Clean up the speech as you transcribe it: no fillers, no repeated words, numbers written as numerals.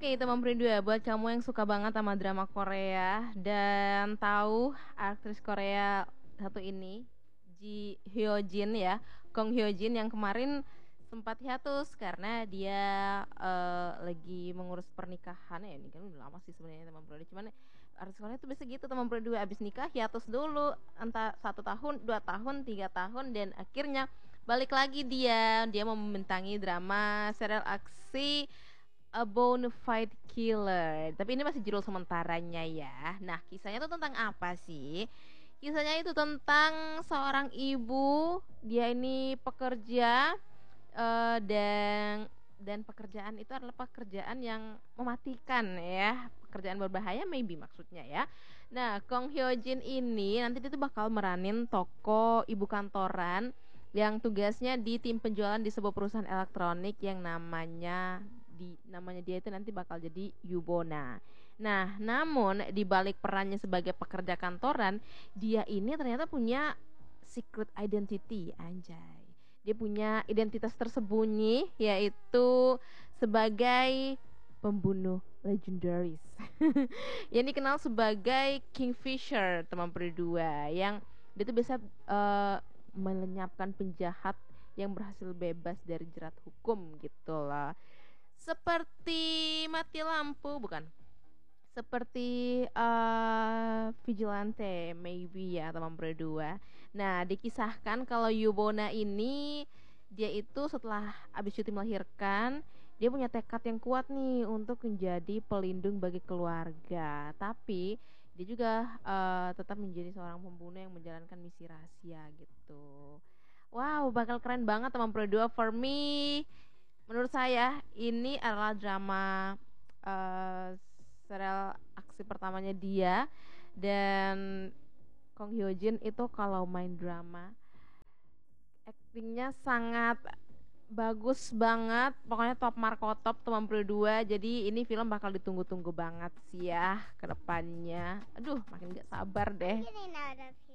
Oke, teman Perindu, buat kamu yang suka banget sama drama Korea dan tahu aktris Korea satu ini, Ji Hyo Jin ya, Kong Hyo Jin yang kemarin sempat hiatus karena dia lagi mengurus pernikahan ya. Ini kan udah lama sih sebenarnya teman Perindu, cuman artis Korea itu bisa gitu teman Perindu, abis nikah hiatus dulu entah 1 tahun, 2 tahun, 3 tahun, dan akhirnya balik lagi dia mau membintangi drama serial aksi A Bonafide Killer. Tapi ini masih judul sementaranya ya. Nah, kisahnya itu tentang apa sih? Kisahnya itu tentang seorang ibu, dia ini pekerja dan pekerjaan itu adalah pekerjaan yang mematikan ya, pekerjaan berbahaya maybe maksudnya ya. Nah, Kong Hyo Jin ini nanti dia tuh bakal meranin toko ibu kantoran yang tugasnya di tim penjualan di sebuah perusahaan elektronik yang namanya dia itu nanti bakal jadi Yubona. Nah, namun di balik perannya sebagai pekerja kantoran, dia ini ternyata punya secret identity, anjay. Dia punya identitas tersembunyi, yaitu sebagai pembunuh legendaris yang dikenal sebagai Kingfisher, teman berdua, yang dia tuh biasa melenyapkan penjahat yang berhasil bebas dari jerat hukum gitu lah. Seperti mati lampu, bukan, seperti vigilante maybe ya teman berdua. Nah, dikisahkan kalau Yubona ini dia itu setelah habis cuti melahirkan, dia punya tekad yang kuat nih untuk menjadi pelindung bagi keluarga. Tapi dia juga tetap menjadi seorang pembunuh yang menjalankan misi rahasia gitu. Wow, bakal keren banget teman berdua. For me, menurut saya ini adalah drama serial aksi pertamanya dia, dan Kong Hyo Jin itu kalau main drama aktingnya sangat bagus banget, pokoknya top markotop teman berdua. Jadi ini film bakal ditunggu-tunggu banget sih ya ke depannya. Aduh, makin gak sabar deh.